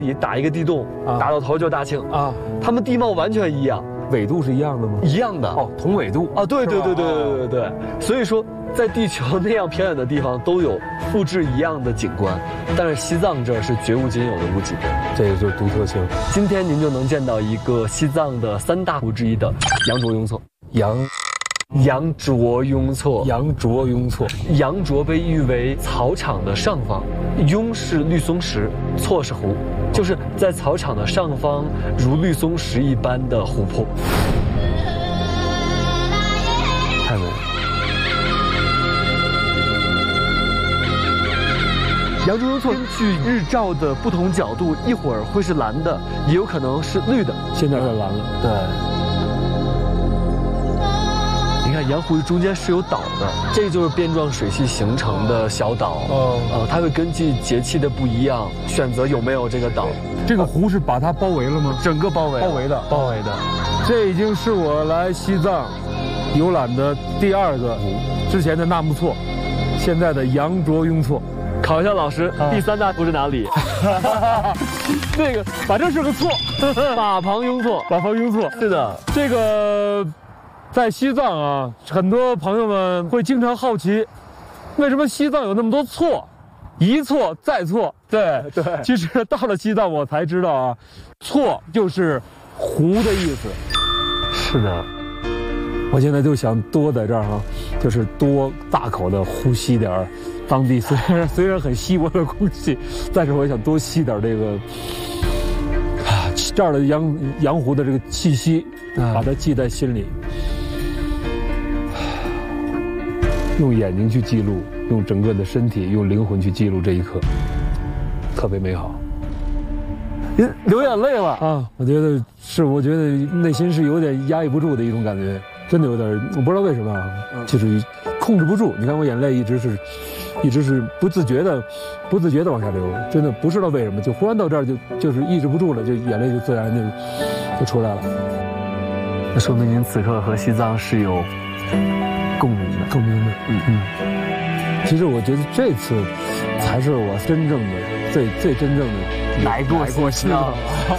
你打一个地洞，打到头就大庆啊。他们地貌完全一样， 纬度是一样的吗？ 一样的哦，同纬度啊，对。所以说，在地球那样偏远的地方都有复制一样的景观，但是西藏这儿是绝无仅有的物景， 这个就是独特性。 今天您就能见到一个西藏的3大湖之一的羊卓雍措。羊卓雍措，羊卓被誉为草场的上方，雍是绿松石，措是湖，就是在草场的上方，如绿松石一般的湖泊。 太美了。 羊卓雍措根据日照的不同角度，一会儿会是蓝的，也有可能是绿的。 现在是蓝了，对。 你看羊湖中间是有岛的，这就是变状水系形成的小岛。它会根据节气的不一样，选择有没有这个岛。 这个湖是把它包围了吗？ 整个包围的。 这已经是我来西藏游览的第2个湖，之前的纳木错，现在的羊卓雍措。 考一下老师，第3大湖是哪里？ 那个反正是个错， 马旁雍措。是的， 这个。在西藏啊，很多朋友们会经常好奇，为什么西藏有那么多错，一错再错。对，其实到了西藏我才知道啊，错就是湖的意思。 是的， 我现在就想多在这儿哈，就是多大口的呼吸点当地虽然很稀薄的空气，但是我想多吸点这个这儿的羊湖的这个气息，把它记在心里。用眼睛去记录，用整个的身体，用灵魂去记录这一刻，特别美好。 流眼泪了啊！我觉得内心是有点压抑不住的一种感觉，真的有点，我不知道为什么啊，就是控制不住。你看我眼泪一直是不自觉的往下流，真的不知道为什么，就忽然到这儿就是抑制不住了，就眼泪就自然就出来了。 那说明您此刻和西藏是有共鸣的。 其实我觉得这次才是我真正的最真正的来过西藏。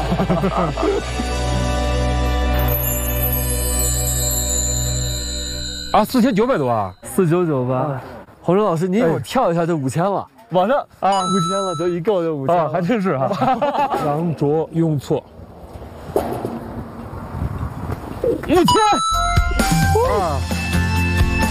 啊，4900多啊 ，4998。洪生老师，您一会儿跳一下就5000了， 往上啊 ，5000了，就一够就5000了， 还真是哈。羊卓雍措，5000啊。